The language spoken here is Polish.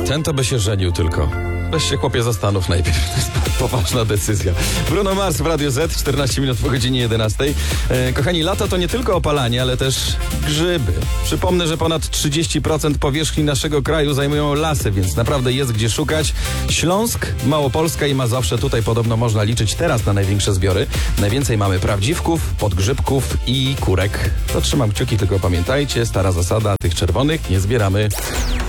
Ten to by się żenił tylko. Weź się, chłopie, zastanów najpierw. To jest poważna decyzja. Bruno Mars w Radio Z, 14 minut po godzinie 11. Kochani, lato to nie tylko opalanie, ale też grzyby. Przypomnę, że ponad 30% powierzchni naszego kraju zajmują lasy, więc naprawdę jest gdzie szukać. Śląsk, Małopolska i Mazowsze, tutaj podobno można liczyć teraz na największe zbiory. Najwięcej mamy prawdziwków, podgrzybków i kurek. To trzymam kciuki, tylko pamiętajcie, stara zasada, tych czerwonych nie zbieramy.